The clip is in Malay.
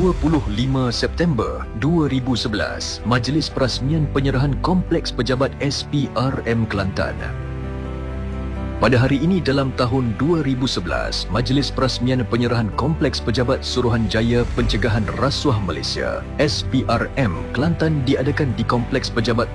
25 September 2011, Majlis Perasmian Penyerahan Kompleks Pejabat SPRM Kelantan. Pada hari ini dalam tahun 2011, Majlis Perasmian Penyerahan Kompleks Pejabat Suruhanjaya Pencegahan Rasuah Malaysia SPRM Kelantan diadakan di Kompleks Pejabat